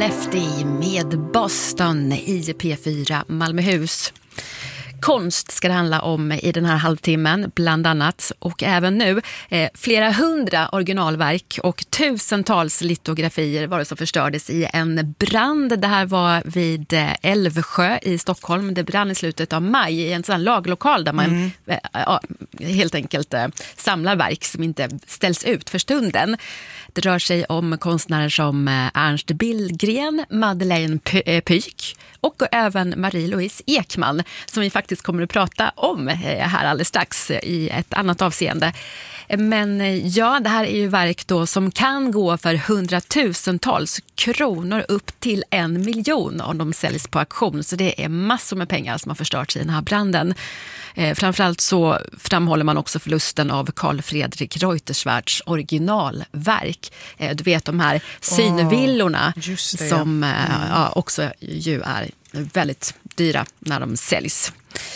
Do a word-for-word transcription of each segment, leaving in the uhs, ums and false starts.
Lefty med Boston i P fyra Malmöhus. Konst ska det handla om i den här halvtimmen bland annat, och även nu eh, flera hundra originalverk och tusentals litografier var det som förstördes i en brand. Det här var vid eh, Älvsjö i Stockholm. Det brann i slutet av maj i en sån laglokal där man mm. eh, eh, helt enkelt eh, samlar verk som inte ställs ut för stunden. Det rör sig om konstnärer som Ernst Billgren, Madeleine Pyk och även Marie-Louise Ekman, som vi faktiskt kommer att prata om här alldeles strax i ett annat avseende. Men ja, det här är ju verk då som kan gå för hundratusentals kronor upp till en miljon om de säljs på auktion. Så det är massor med pengar som har förstörts i den här branden. Eh, framförallt så framhåller man också förlusten av Carl Fredrik Reuterswärds originalverk. Eh, du vet de här synvillorna oh, det, som eh, mm. ja, också ju är väldigt dyra när de säljs.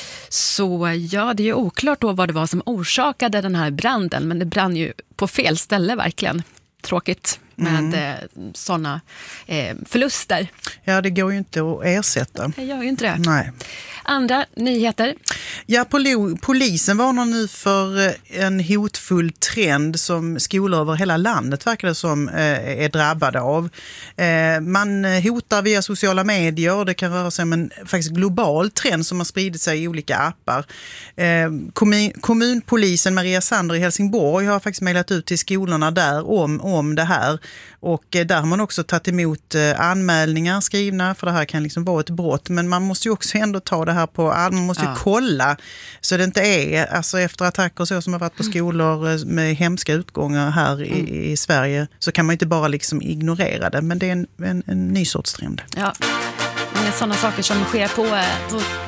Så ja, det är ju oklart då vad det var som orsakade den här branden, men det brann ju på fel ställe verkligen. Tråkigt med mm. sådana eh, förluster. Ja, det går ju inte att ersätta. Det gör ju inte det. Nej. Andra nyheter? Ja, pol- polisen varnar nu för en hotfull trend som skolor över hela landet verkar det som eh, är drabbade av. Eh, man hotar via sociala medier. Det kan röra sig om en faktiskt global trend som har spridit sig i olika appar. Eh, kommun- kommunpolisen Maria Sander i Helsingborg har faktiskt mejlat ut till skolorna där om, om det här. Och där har man också tagit emot anmälningar skrivna, för det här kan liksom vara ett brott. Men man måste ju också ändå ta det här på, man måste ju ja. kolla så det inte är, alltså efter attacker så som har varit på skolor med hemska utgångar här i, mm. i Sverige, så kan man inte bara liksom ignorera det. Men det är en, en, en ny sorts trend. Ja. Sådana saker som sker på, på